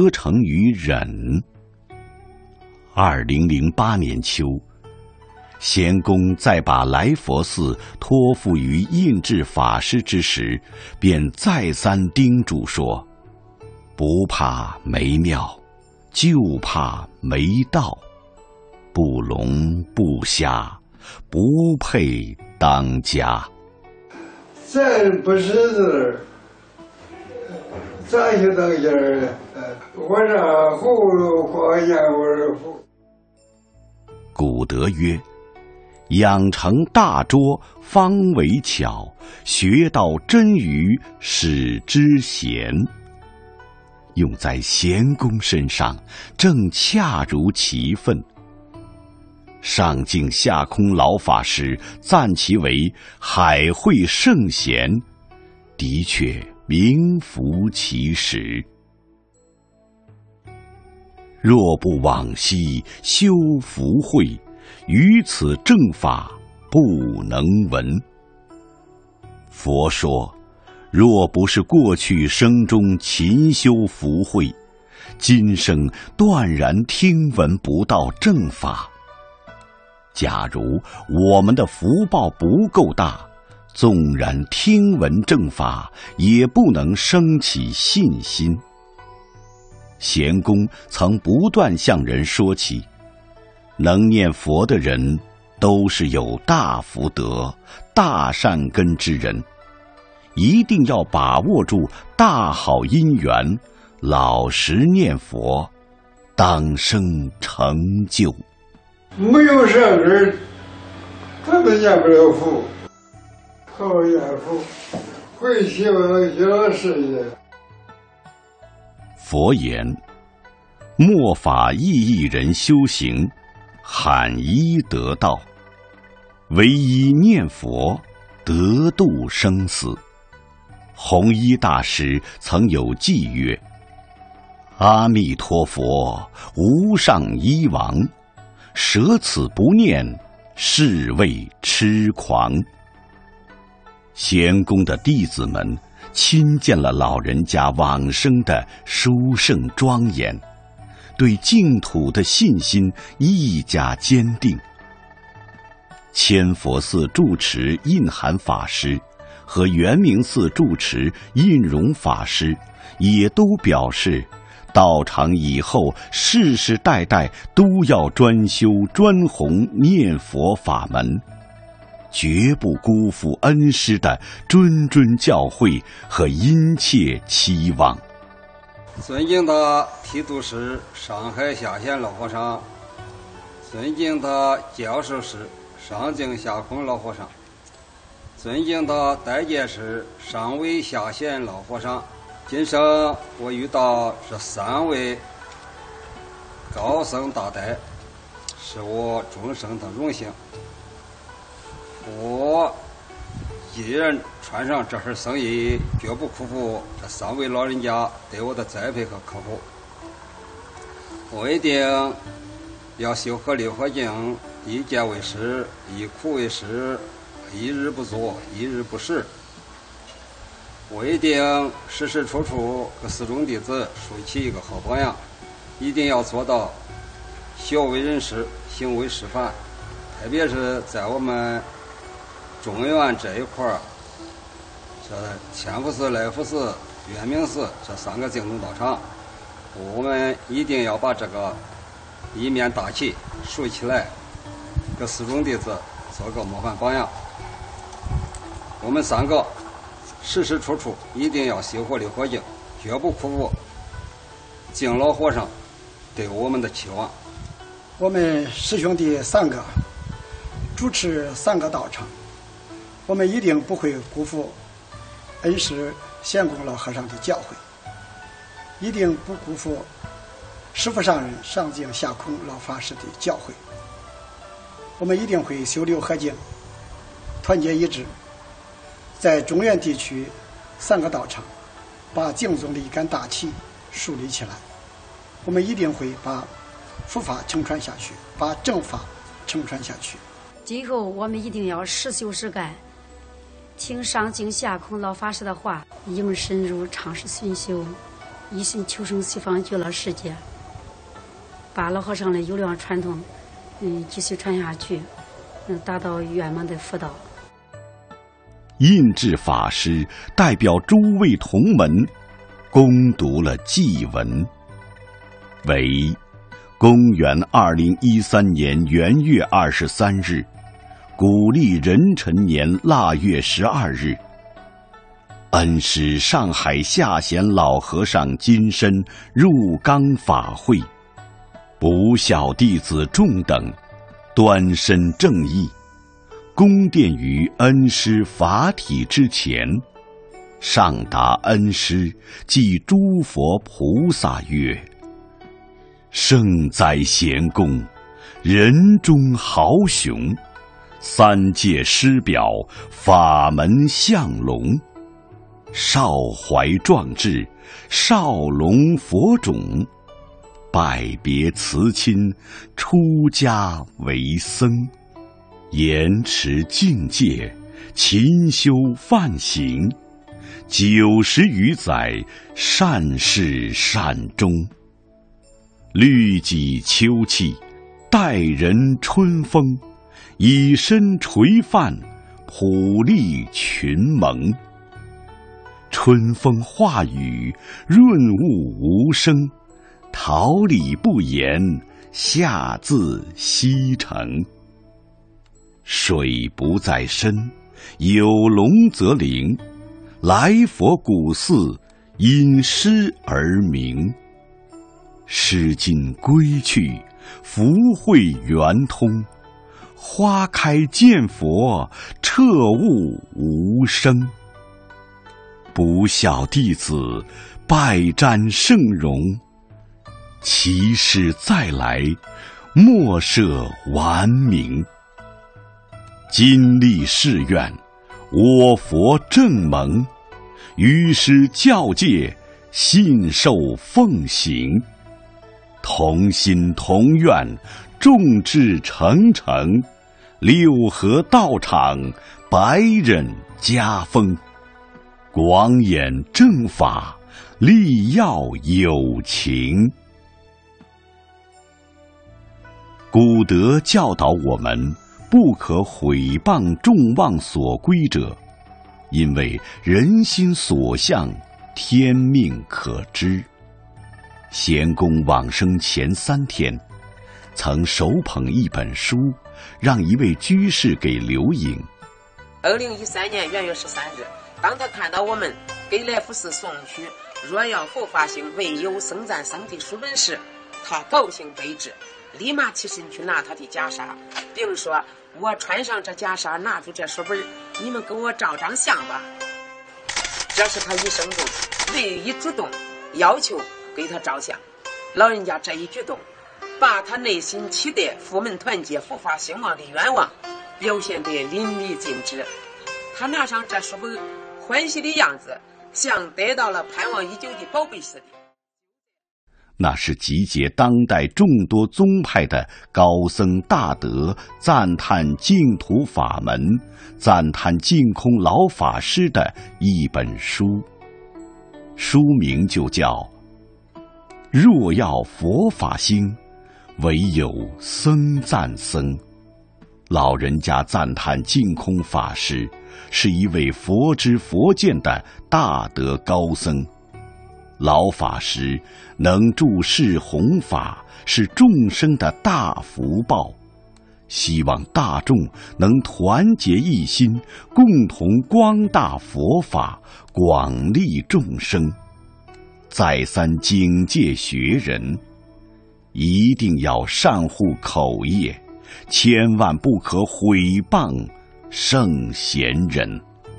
得成于忍。2008年秋，贤公在把来佛寺托付于印制法师之时，便再三叮嘱说：不怕没庙，就怕没道，不聋不瞎，不配当家。 咱不识字，咋就当家了？我这葫芦画眼我不。 古德曰：养成大拙，方为巧；学到真愚，使之贤。用在贤公身上，正恰如其分。上敬下空老法师赞其为海会圣贤，的确名副其实。若不往昔修福慧，于此正法不能闻。佛说，若不是过去生中勤修福慧，今生断然听闻不到正法。假如我们的福报不够大，纵然听闻正法，也不能生起信心。贤公曾不断向人说起，能念佛的人都是有大福德、大善根之人，一定要把握住大好因缘，老实念佛，当生成就。 没有善根，他们念不了佛。好念佛，会希望小事业。 佛言：末法意义人修行，罕一得道，唯一念佛，得度生死。弘一大师曾有偈曰：阿弥陀佛，无上医王，舍此不念，是谓痴狂。贤公的弟子们亲见了老人家往生的殊胜庄严，对净土的信心愈加坚定。千佛寺住持印涵法师和圆明寺住持印容法师也都表示，道场以后世世代代都要专修专弘念佛法门，绝不辜负恩师的谆谆教诲和殷切期望。 尊敬的提督师上海下县老和尚，尊敬的教授师上敬下空老和尚，尊敬的代监师上位下县老和尚，今生我遇到这3位高僧大德，是我终生的荣幸。我一人穿上这份僧衣，绝不辜负这3位老人家对我的栽培和呵护。我一定要修合六合敬，一戒为师，一苦为师，一日不作，一日不食。我一定时时处处给寺中弟子树起一个好榜样，一定要做到学为人师，行为示范。特别是在我们中原这一块儿，这千佛寺、来佛寺、圆明寺这3个净土道场，我们一定要把这个一面大旗竖起来，给寺中弟子做个模范榜样。我们3个时时处处一定要修活六合敬，绝不辜负敬老和尚对我们的期望。 我们师兄弟3个主持3个道场，我们一定不会辜负恩师贤公老和尚的教诲，一定不辜负师父上人上敬下空老法师的教诲。我们一定会修六合敬，团结一致，在中原地区3个道场把净宗的一杆大旗树立起来。我们一定会把佛法承传下去，把正法承传下去。 今后我们一定要实修实干，听上敬下空老法师的话，应深入尝试熏修， 一心求生西方极乐世界，把老和尚的优良传统继续传下去，达到圆满的佛道。 印智法师代表诸位同门恭读了祭文，为公元2013年元月23日，古历壬辰年腊月12日，恩师上海下贤老和尚金身入冈法会，不孝弟子众等端身正义，恭奠于恩师法体之前，上达恩师即诸佛菩萨曰：圣哉贤公，人中豪雄，三界师表，法门相龙，少怀壮志，少龙佛种，拜别辞亲，出家为僧，严持境界，勤修梵行，90余载，善事善终。律己秋气，待人春风，以身垂范，普利群蒙。春风化雨，润物无声，桃李不言，下自西城。水不在深，有龙则灵，来佛古寺，因诗而名。诗经归去，福慧圆通，花开见佛，彻悟无生。不孝弟子，拜瞻圣容，其师再来，莫设顽名。今立誓愿，我佛正蒙，于师教戒，信受奉行。同心同愿，众志成城，六合道场，百忍家风。广演正法，力要有情。古德教导我们，不可毁谤众望所归者，因为人心所向，天命可知。贤公往生前3天，曾手捧一本书，让一位居士给留影。 2013年元月13日，当他看到我们给来福寺送去若要佛法行，唯有僧赞僧的书本时，他高兴悲之，立马起身去拿他的袈裟，并说：我穿上这袈裟，拿住这书本，你们给我照张相吧。这是他一生中唯一主动要求给他照相。老人家这一举动，把他内心期待佛门团结、佛法兴旺的愿望表现得淋漓尽致。他拿上这书本，欢喜的样子像得到了盼望已久的宝贝似的。 那是集结当代众多宗派的高僧大德赞叹净土法门、赞叹净空老法师的一本书，书名就叫若要佛法兴，唯有僧赞僧。老人家赞叹净空法师是一位佛知佛见的大德高僧，老法师能助世弘法，是众生的大福报。希望大众能团结一心，共同光大佛法，广利众生。再三警戒学人，一定要善护口业，千万不可毁谤圣贤人。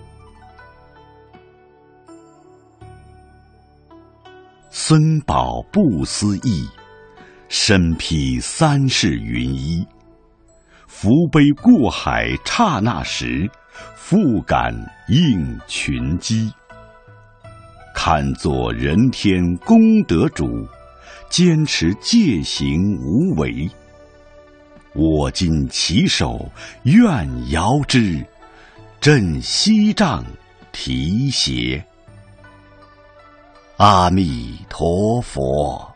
僧宝不思议，身披3世云衣。福杯过海刹那时，复感应群机。看作人天功德主，坚持戒行无为。我今起手，愿遥之，振西杖提携。 阿弥陀佛。